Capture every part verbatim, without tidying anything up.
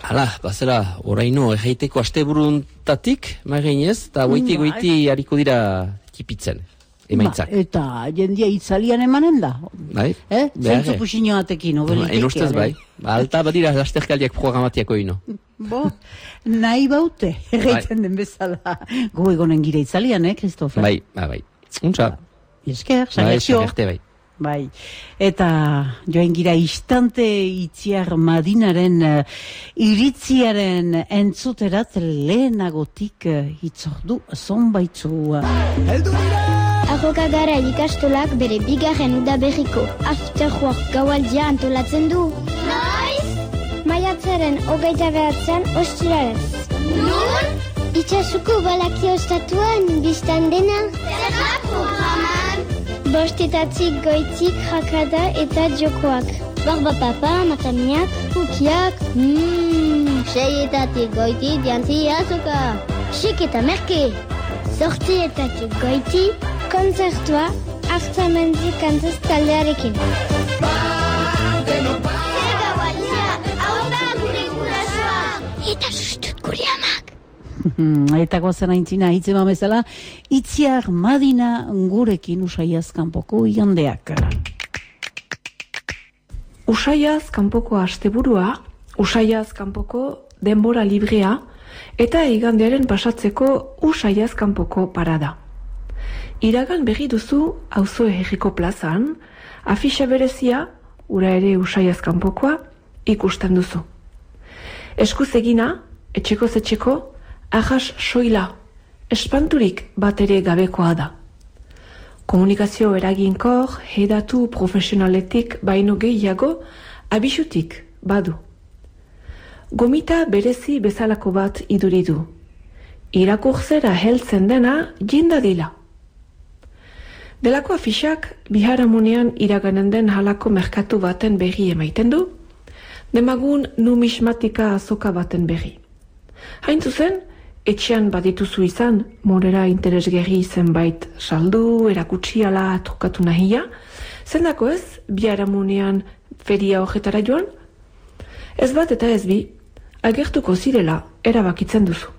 Hala, bazera, oraino, erraiteko asteburuntatik, marreinez, eta goiti-goiti hariko dira tipitzen, emaitzak. Ba, eta jendia itzalian emanen da. Bai? Eh? Zentzu pusinoatekin, obelitik. En ustez bai. Alta badira lasterkaldiak programatiako ino. Bo, nahi baute, erraiten den bezala. Go egonen gira itzalian, eh, Kristofer? Bai, bai, bai. Untza. Esker, bai, sagertio. bai. Bai, eta joan gira istante Itziar Madinaren uh, iritziaren entzuterat lehenagotik uh, itzordu zonbaitzu. Arroka gara ikastolak bere bigarren udaberriko after work gaualdia antolatzen du. Noiz? Maiatzaren hogeita behatzean ostirarez. Nun? Itxasuko balaki ostatuan biztan dena. Zerra programan? Bostetatzik goitik jakada eta jokoak. Barba papa, matamiak, kukiak. Mmm, seietatik goiti diantzi azoka. Sik eta merke. Zortzietatik goiti, konzertua, hartzamendi kantzaz taldearekin. Zerga balia, hau da gure gurasoa. Eta sustut gure amak. Eta gozen aintzina hitzema bezala, Itziar Madina gurekin Usaiaz kanpoko igandeak. Usaiaz kanpoko asteburua, Usaiaz kanpoko denbora librea, eta igandearen pasatzeko Usaiaz kanpoko parada. Iragan berri duzu auzo herriko plazan, afixa berezia, ura ere Usaiaz kanpokoa, ikusten duzu. Eskuz egina, etxeko zetxeko, ahas soila, espanturik bat ere gabekoa da. Komunikazio eraginkor, hedatu profesionaletik baino gehiago, abisutik badu. Gomita berezi bezalako bat iduridu. Irakurzera heltzen dena jindadila. Delako afixak biharamunean iraganen den halako merkatu baten berri emaiten du, demagun numismatika azoka baten berri. Hain zuzen, etxean badituzu izan, morera interesgerri zenbait saldu, erakutsiala, trukatu nahia, zendako ez, biharamunean feria horretara joan? Ez bat eta ez bi, agertuko zirela erabakitzen duzu.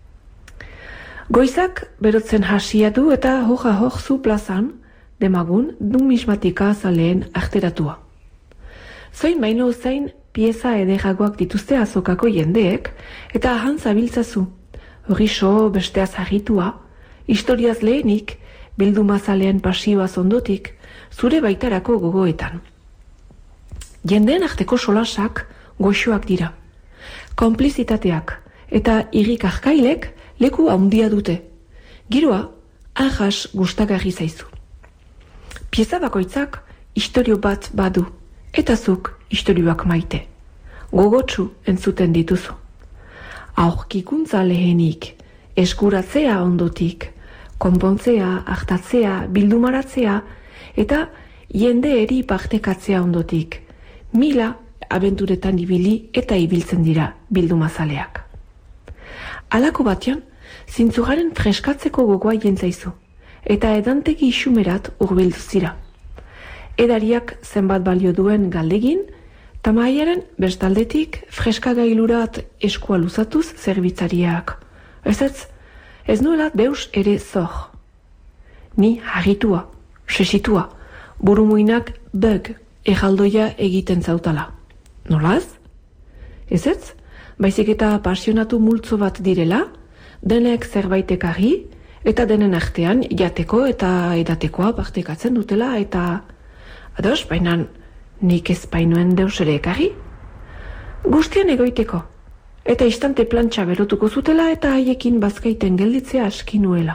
Goizak berotzen hasia du eta hoja hor zu plazan, demagun numismatika zaleen arteratua. Zoin baino zein pieza ederagoak dituzte azokako jendeek, eta ahan zabiltzazu, horixo besteaz harritua, historiaz lehenik, bildumazalean pasioaz ondotik, zure baitarako gogoetan. Jendeen arteko solasak goxoak dira. Konplizitateak eta irrik arkailek leku handia dute. Giroa, ahas gustagarri zaizu. Pieza bakoitzak istorio bat badu, eta zuk istorioak maite. Gogotsu entzuten dituzu. Aurkikuntza lehenik, eskuratzea ondotik, konpontzea, hartatzea, bildumaratzea, eta jende eri partekatzea ondotik. Mila abenturetan ibili eta ibiltzen dira bildumazaleak. Halako batean, zintzugaren freskatzeko gogoa jentzaizu, eta edantegi isumerat hurbildu zira. Edariak zenbat balio duen galdegin, tamaiaren bestaldetik freskagailurat eskua luzatuz zerbitzariak. Ez ez, ez nuela deus ere zor. Ni harritua, sesitua, burumuinak bug erraldoia egiten zautala. Nolaz? Ez ez, baizik eta pasionatu multzo bat direla, denek zerbaitekari, eta denen artean jateko eta edatekoa partekatzen dutela, eta ados, bainan, nik ez bainoen deus ere ekarri? Guztien egoiteko, eta istante plantxa berotuko zutela eta haiekin bazkaiten gelditzea aski nuela.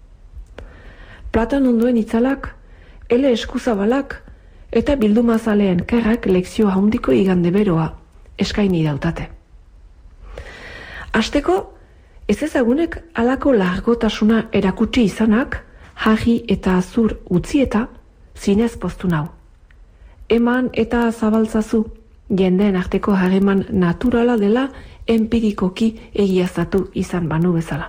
Platan ondoen itzalak, ele eskuzabalak, eta bildumazaleen kerrak lekzio handiko igande beroa eskaini dautate. Asteko, ez ezagunek alako largotasuna erakutsi izanak, jarri eta azur utzi eta zinez poztu nau. Eman eta zabaltzazu, jendeen arteko harreman naturala dela empirikoki egiaztatu izan banu bezala.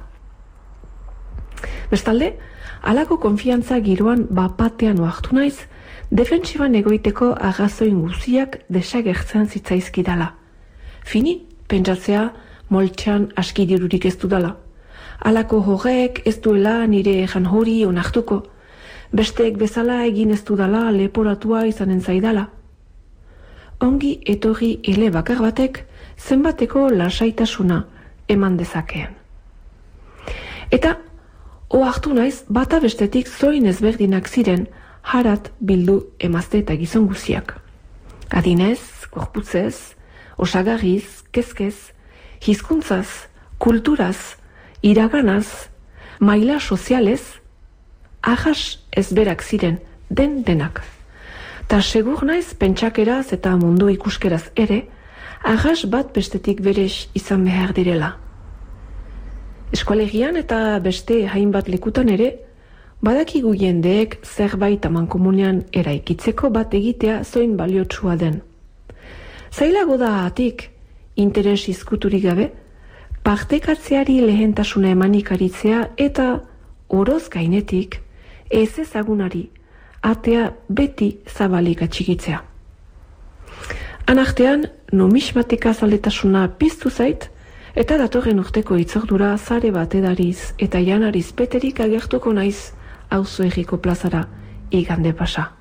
Bestalde, halako konfiantza giroan bapatean oartu naiz, defentsiban egoiteko arrazoin guziak desagertzen zitzaizkidala. Fini, pentsatzea moltxan aski dirurik ez dudala. Halako horrek ez duela nire jan hori onartuko, besteek bezala egin ez dudala leporatua izanen zaidala. Ongi etorri ele bakar batek zenbateko lasaitasuna eman dezakeen. Eta ohartu naiz bata bestetik zoin ezberdinak ziren harat bildu emazte eta gizon guziak. Adinez, korputzez, osagarriz, kezkez, hizkuntzaz, kulturaz, iraganaz, maila sozialez, ahas ezberak ziren den denak. Ta segur naiz pentsakeraz eta mundu ikuskeraz ere, ahas bat bestetik berez izan behar direla. Eskualegian eta beste hainbat lekutan ere, badakigu jendeek zerbait amankomunean eraikitzeko bat egitea zoin baliotsua den. Zailago da atik, interes izkuturik gabe, partekatzeari lehentasuna emanik aritzea eta oroz gainetik ez ezagunari atea beti zabalik atxikitzea. Anartean, numismatika zaletasuna piztu zait, eta datorren urteko itzordura zare bat edariz eta janariz beterik agertuko naiz auzo egiko plazara igande pasa.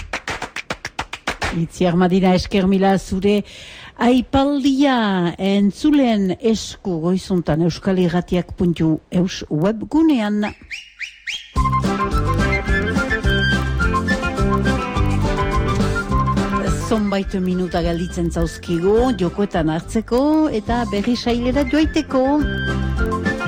Itziar Madina, esker mila zure aipaldia entzulen esku goizuntan euskal irratiak puntu eus webgunean. Zonbait minuta galditzen zauzkigu, jokoetan hartzeko eta berri sailera joaiteko.